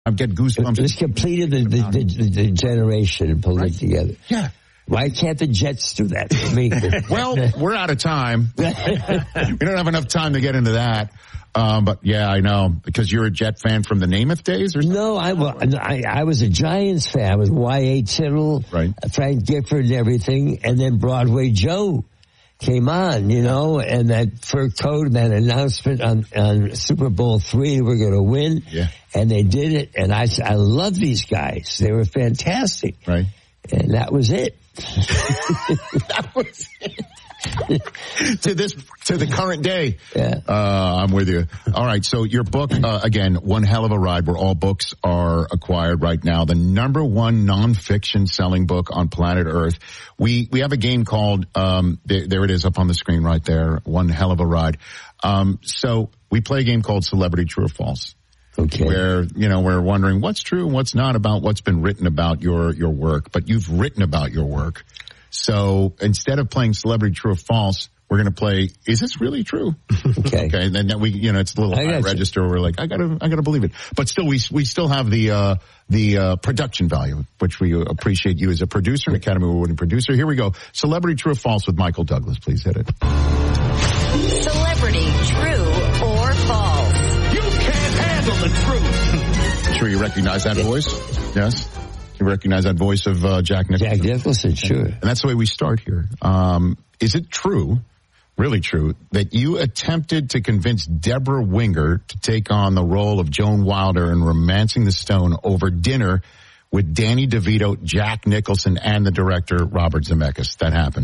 I get goosebumps. It was completed the generation and pulled it together. Yeah. Why can't the Jets do that for me? Well, we're out of time. We don't have enough time to get into that. But yeah, I know, because you're a Jet fan from the Namath days or something? No, I was a Giants fan. I was Y.A. Tittle, right. Frank Gifford and everything. And then Broadway Joe came on, and that fur coat and that announcement on Super Bowl III, we're going to win. Yeah. And they did it. And I love these guys. They were fantastic. Right. And that was it. That was it. to the current day. Yeah. I'm with you. All right. So your book, again, One Hell of a Ride, where all books are acquired right now. The #1 nonfiction selling book on planet Earth. We have a game called, there it is up on the screen right there. One Hell of a Ride. So we play a game called Celebrity True or False. Okay. Where, we're wondering what's true and what's not about what's been written about your work, but you've written about your work. So instead of playing Celebrity True or False, we're going to play, is this really true? Okay. Okay. And then we, it's a little high register. We're like, I gotta believe it. But still, we still have the production value, which we appreciate you as a producer, an Academy Award-winning producer. Here we go. Celebrity True or False with Michael Douglas. Please hit it. Celebrity True or False? You can't handle the truth. I'm sure you recognize that voice. Yes. You recognize that voice of Jack Nicholson? Jack Nicholson, sure. And that's the way we start here. Is it true, really true, that you attempted to convince Deborah Winger to take on the role of Joan Wilder in Romancing the Stone over dinner with Danny DeVito, Jack Nicholson, and the director Robert Zemeckis? That happened?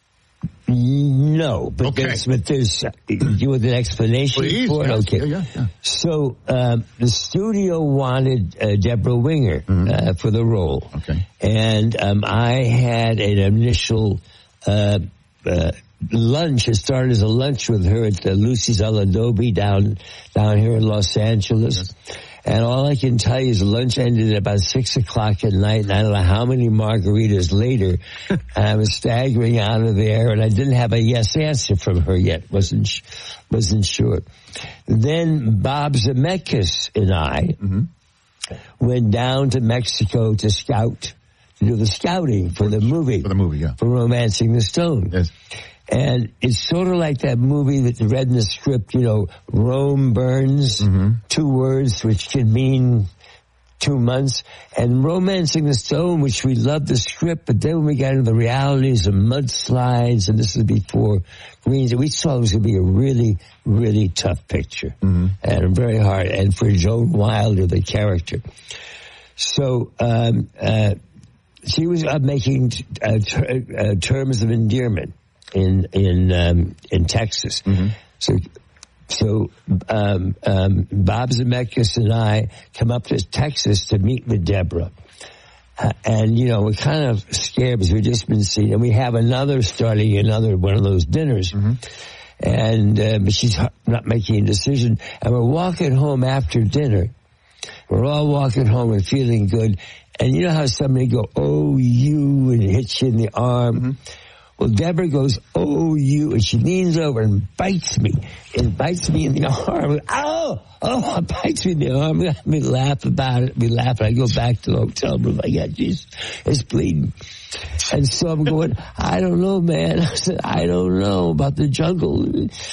No, but okay. there's you with an explanation Please, for it? yes. Okay. Yeah. So, the studio wanted Deborah Winger for the role. Okay. And I had an initial lunch. It started as a lunch with her at Lucy's El Adobe down here in Los Angeles. Yes. And all I can tell you is the lunch ended at about 6 o'clock at night, and I don't know how many margaritas later, I was staggering out of there, and I didn't have a yes answer from her yet. Wasn't sure. Then Bob Zemeckis and I went down to Mexico to scout, to do the scouting for the movie. For the movie, yeah. For Romancing the Stone. Yes. And it's sort of like that movie that read in the script, Rome burns, 2 words, which could mean 2 months. And Romancing the Stone, which we loved the script, but then when we got into the realities of mudslides, and this is before Greens, we saw it was going to be a really, really tough picture. And very hard. And for Joan Wilder, the character. So, she was making terms of endearment in Texas. So Bob Zemeckis and I come up to Texas to meet with Deborah. And, we're kind of scared because we've just been seeing, and we have starting another one of those dinners. And, but she's not making a decision. And we're walking home after dinner. We're all walking home and feeling good. And you know how somebody go, oh, you, and hits you in the arm? Well, Deborah goes, oh, you, and she leans over and bites me in the arm. Oh, bites me in the arm. We laugh about it. We laugh, and I go back to the hotel room. Jeez, it's bleeding. And so I'm going, I don't know, man. I said, I don't know about the jungle,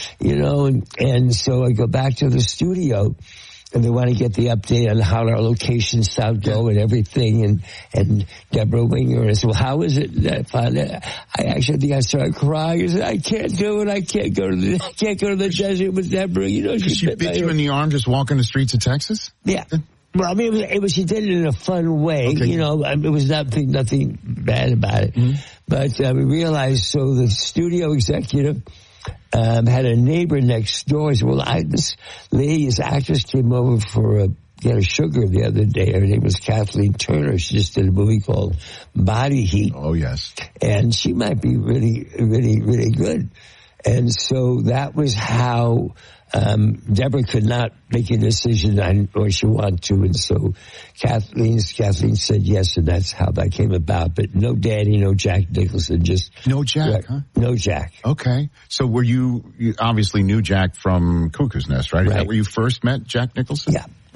and so I go back to the studio. And they want to get the update on how our locations go and everything. And Deborah Winger, and I said, well, how is it? I actually think I started crying. I said, I can't do it. I can't go to the desert with Deborah. She bit you in the arm just walking the streets of Texas? Yeah. Well, I mean, it was, she did it in a fun way. Okay. It was nothing bad about it. But we realized, so the studio executive had a neighbor next door. He said, well, this actress came over for get a sugar the other day. Her name was Kathleen Turner. She just did a movie called Body Heat. Oh, yes. And she might be really, really, really good. And so that was how Deborah could not make a decision on or she wanted to. And so Kathleen said yes, and that's how that came about. But no Danny, no Jack Nicholson, just... No Jack, huh? No Jack. Okay. So you obviously knew Jack from Cuckoo's Nest, right? Is that where you first met Jack Nicholson? Yeah.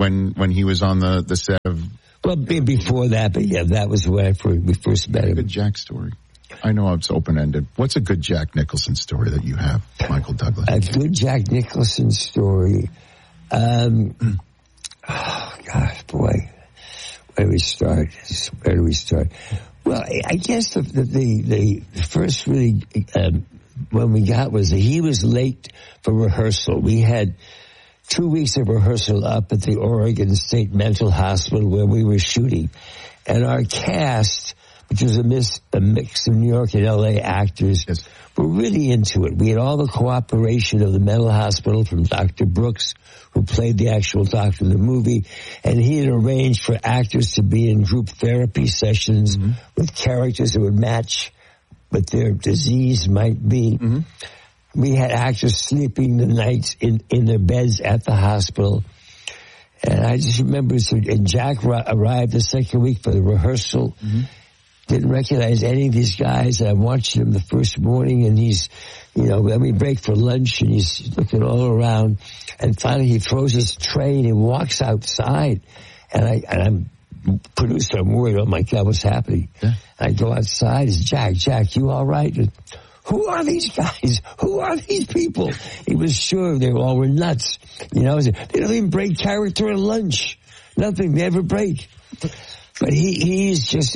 when he was on the set of? Well, before that, but yeah, that was when we first met him. Good Jack story. I know it's open-ended. What's a good Jack Nicholson story that you have, Michael Douglas? A good Jack Nicholson story. Oh, gosh, boy. Where do we start? Well, I guess the first really one we got was that he was late for rehearsal. We had 2 weeks of rehearsal up at the Oregon State Mental Hospital where we were shooting. And our cast, which was a mix of New York and L.A. actors, yes, were really into it. We had all the cooperation of the mental hospital from Dr. Brooks, who played the actual doctor in the movie, and he had arranged for actors to be in group therapy sessions with characters that would match what their disease might be. We had actors sleeping the nights in their beds at the hospital. And I just remember, and Jack arrived the second week for the rehearsal. Didn't recognize any of these guys. And I watched him the first morning, and he's, then we break for lunch, and he's looking all around. And finally, he throws his tray and he walks outside. And I'm producer. I'm worried. Oh my God, what's happening? Yeah. I go outside. It's Jack, you all right? And, who are these guys? Who are these people? He was sure they all were nuts. They don't even break character at lunch. Nothing. They never break. But he's just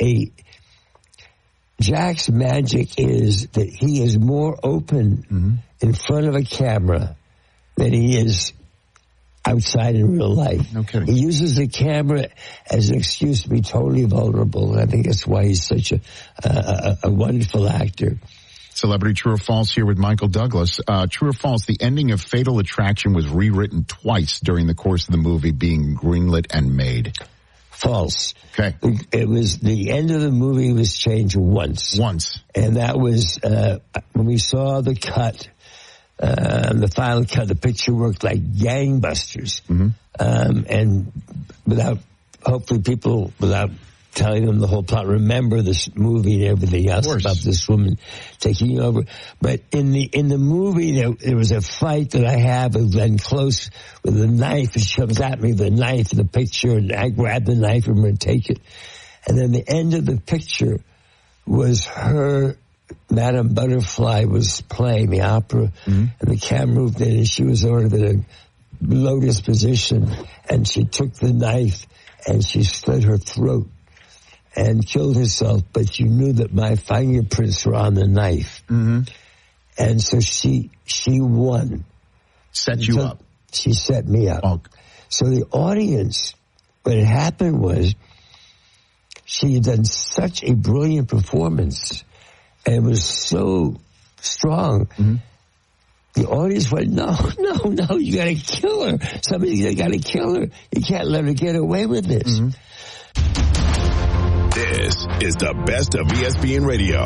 Jack's magic is that he is more open in front of a camera than he is outside in real life. No kidding. He uses the camera as an excuse to be totally vulnerable, and I think that's why he's such a wonderful actor. Celebrity True or False here with Michael Douglas. True or false, the ending of Fatal Attraction was rewritten twice during the course of the movie being greenlit and made. False. Okay. It was, the end of the movie was changed once. And that was, when we saw the cut, the final cut, the picture worked like gangbusters. And without telling them the whole plot, remember this movie and everything else about this woman taking over. But in the movie, there was a fight that I have with Glenn Close with a knife, and she comes at me with a knife in the picture, and I grab the knife and I'm going to take it. And then the end of the picture was her, Madame Butterfly was playing the opera, and the camera moved in, and she was sort of in a lotus position, and she took the knife and she slit her throat and killed herself, but you knew that my fingerprints were on the knife. And so she won. Set you up. She set me up. Oh. So the audience, what had happened was she had done such a brilliant performance, and it was so strong. The audience went, no, you gotta kill her. You gotta kill her. You can't let her get away with this. This is the best of ESPN Radio.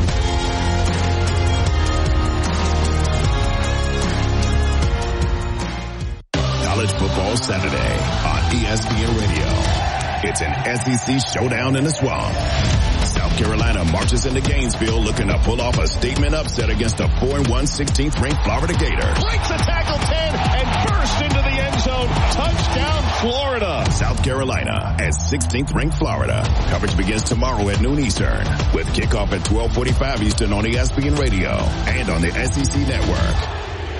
College Football Saturday on ESPN Radio. It's an SEC showdown in the swamp. South Carolina marches into Gainesville looking to pull off a statement upset against the 4-1 16th ranked Florida Gators. Breaks a tackle 10 and bursts into the end zone. Touchdown Florida. South Carolina at 16th ranked Florida. Coverage begins tomorrow at noon Eastern with kickoff at 12:45 Eastern on ESPN Radio and on the SEC Network.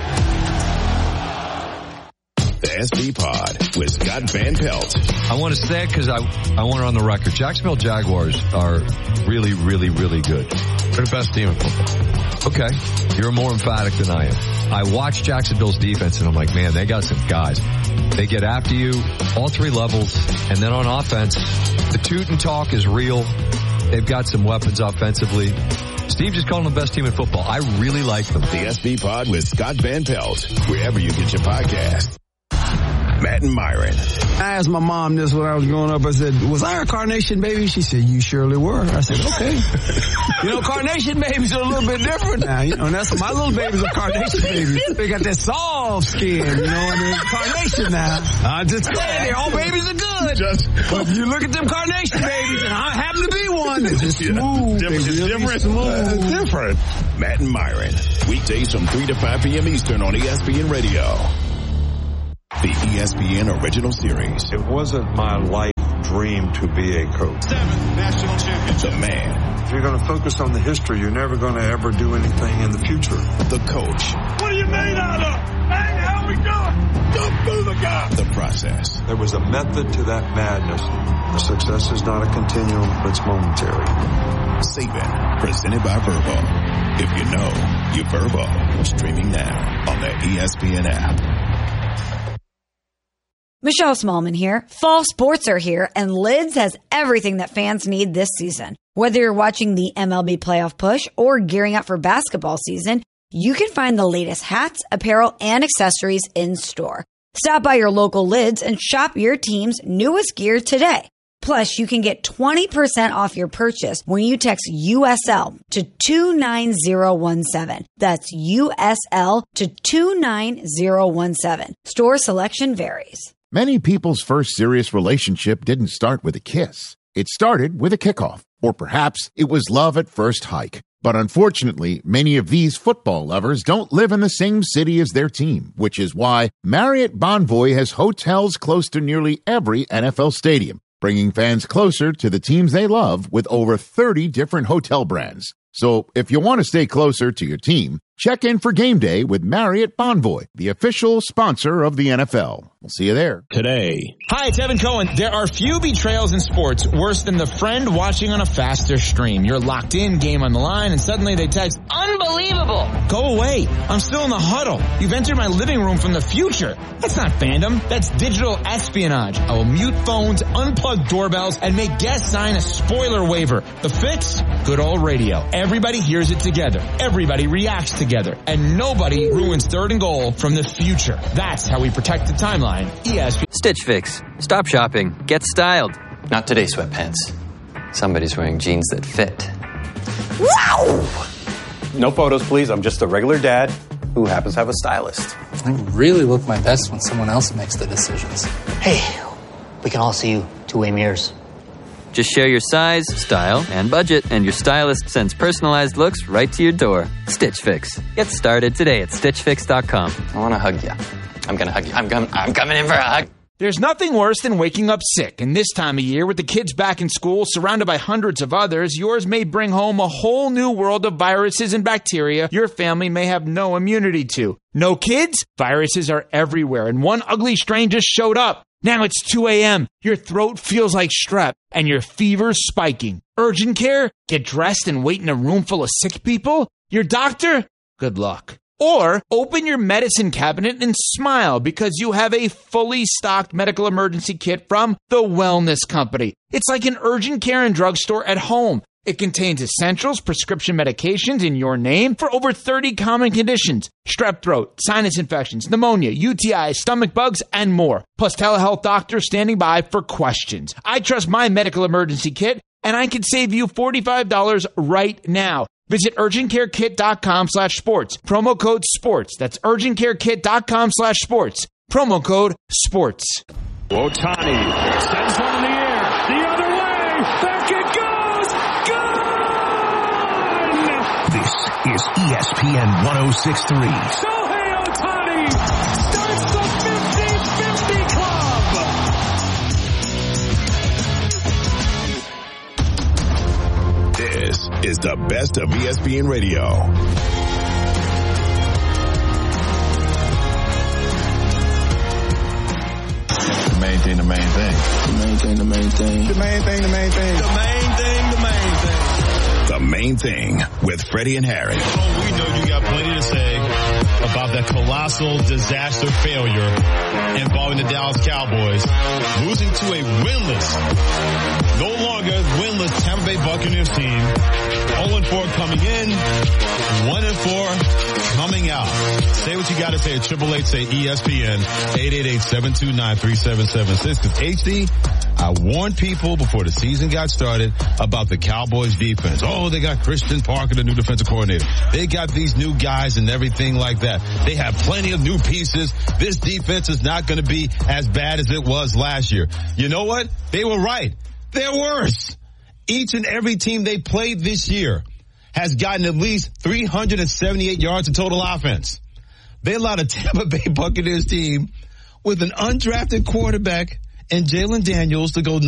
The SV Pod with Scott Van Pelt. I want to say it because I want it on the record. Jacksonville Jaguars are really, really, really good. They're the best team in football. Okay. You're more emphatic than I am. I watch Jacksonville's defense and I'm like, man, they got some guys. They get after you, all three levels. And then on offense, the toot and talk is real. They've got some weapons offensively. Steve just called them the best team in football. I really like them. The SV Pod with Scott Van Pelt, wherever you get your podcast. Matt and Myron. I asked my mom this when I was growing up. I said, was I a carnation baby? She said, you surely were. I said, okay. Carnation babies are a little bit different now. And that's my little babies are carnation babies. They got that soft skin, and they're carnation now. I just saying, all babies are good. But you look at them carnation babies, and I happen to be one. It's just smooth. Different. Matt and Myron. Weekdays from 3 to 5 p.m. Eastern on ESPN Radio. the ESPN original series. It wasn't my life dream to be a coach. 7 national championships. The man. If you're going to focus on the history, you're never going to ever do anything in the future. The coach. What are you made out of? Hey, how we doing? Don't move the guy. The process. There was a method to that madness. The success is not a continuum, it's momentary. Saban, presented by Verbo. If you know, you Verbo. Streaming now on the ESPN app. Michelle Smallman here. Fall sports are here, and Lids has everything that fans need this season. Whether you're watching the MLB playoff push or gearing up for basketball season, you can find the latest hats, apparel, and accessories in store. Stop by your local Lids and shop your team's newest gear today. Plus, you can get 20% off your purchase when you text USL to 29017. That's USL to 29017. Store selection varies. Many people's first serious relationship didn't start with a kiss. It started with a kickoff, or perhaps it was love at first hike. But unfortunately, many of these football lovers don't live in the same city as their team, which is why Marriott Bonvoy has hotels close to nearly every NFL stadium, bringing fans closer to the teams they love with over 30 different hotel brands. So if you want to stay closer to your team, check in for game day with Marriott Bonvoy, the official sponsor of the NFL. We'll see you there. Today. Hi, it's Evan Cohen. There are few betrayals in sports worse than the friend watching on a faster stream. You're locked in, game on the line, and suddenly they text, "Unbelievable! Go away. I'm still in the huddle. You've entered my living room from the future." That's not fandom. That's digital espionage. I will mute phones, unplug doorbells, and make guests sign a spoiler waiver. The fix? Good old radio. Everybody hears it together. Everybody reacts together. And nobody ruins 3rd and goal from the future. That's how we protect the timeline. ESPN. Stitch Fix. Stop shopping. Get styled. Not today, sweatpants. Somebody's wearing jeans that fit. Wow! No photos, please. I'm just a regular dad who happens to have a stylist. I really look my best when someone else makes the decisions. Hey, we can all see you two-way mirrors. Just share your size, style, and budget, and your stylist sends personalized looks right to your door. Stitch Fix. Get started today at StitchFix.com. I want to hug you. I'm going to hug you. I'm coming in for a hug. There's nothing worse than waking up sick, and this time of year, with the kids back in school, surrounded by hundreds of others, yours may bring home a whole new world of viruses and bacteria your family may have no immunity to. No kids? Viruses are everywhere, and one ugly strain just showed up. Now it's 2 a.m., your throat feels like strep, and your fever's spiking. Urgent care? Get dressed and wait in a room full of sick people? Your doctor? Good luck. Or open your medicine cabinet and smile because you have a fully stocked medical emergency kit from The Wellness Company. It's like an urgent care and drugstore at home. It contains essentials, prescription medications in your name for over 30 common conditions. Strep throat, sinus infections, pneumonia, UTIs, stomach bugs, and more. Plus telehealth doctors standing by for questions. I trust my medical emergency kit, and I can save you $45 right now. Visit urgentcarekit.com/sports. Promo code SPORTS. That's urgentcarekit.com/sports. Promo code SPORTS. Ohtani sends one in the air. The other way. Back it goes. Gone! This is ESPN 106.3. Shohei Ohtani starts the 50-50 club. This is the best of ESPN Radio. The main thing. The main thing. The Main Thing with Freddie and Harry. Oh, we know you got plenty to say about that colossal disaster failure involving the Dallas Cowboys losing to a no longer winless Tampa Bay Buccaneers team. 0-4 coming in, 1-4 coming out. Say what you got to say at 888 say ESPN 888-729-3776. Because HD, I warned people before the season got started about the Cowboys defense. Oh, they got Christian Parker, the new defensive coordinator. They got these new guys and everything like that. They have plenty of new pieces. This defense is not going to be as bad as it was last year. You know what? They were right. They're worse. Each and every team they played this year has gotten at least 378 yards of total offense. They allowed a Tampa Bay Buccaneers team with an undrafted quarterback and Jalen Daniels to go